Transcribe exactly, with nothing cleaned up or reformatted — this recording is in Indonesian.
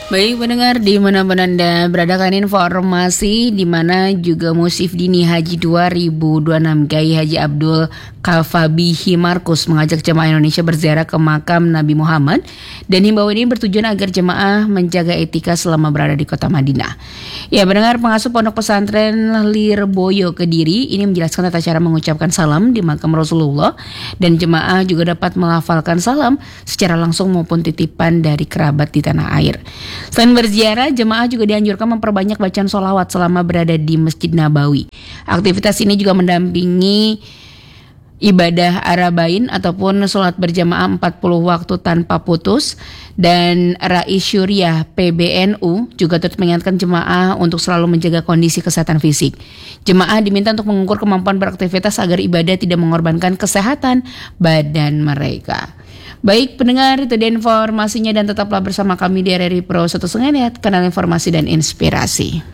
Baik pendengar, di mana-pun Anda berada, kan informasi di mana juga Musif Dini Haji dua ribu dua puluh enam Kiai Haji Abdul Kafabihi Markus mengajak jemaah Indonesia berziarah ke makam Nabi Muhammad, dan himbauan ini bertujuan agar jemaah menjaga etika selama berada di kota Madinah. Ya pendengar, pengasuh Pondok Pesantren Lirboyo Kediri ini menjelaskan tata cara mengucapkan salam di makam Rasulullah, dan jemaah juga dapat melafalkan salam secara langsung maupun titipan dari kerabat di tanah air. Selain berziarah, jemaah juga dianjurkan memperbanyak bacaan sholawat selama berada di Masjid Nabawi. Aktivitas ini juga mendampingi ibadah arabain ataupun sholat berjamaah empat puluh waktu tanpa putus, dan Rais Syuriah P B N U juga turut mengingatkan jemaah untuk selalu menjaga kondisi kesehatan fisik. Jemaah diminta untuk mengukur kemampuan beraktivitas agar ibadah tidak mengorbankan kesehatan badan mereka. Baik pendengar, itu dia informasinya, dan tetaplah bersama kami di R R I Pro satu Net, kanal informasi dan inspirasi.